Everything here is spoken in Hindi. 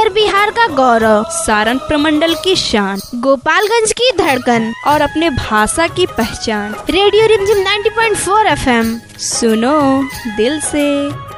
उत्तर बिहार का गौरव, सारण प्रमंडल की शान, गोपालगंज की धड़कन और अपने भाषा की पहचान। रेडियो रिमझिम 90.4 FM, सुनो दिल से।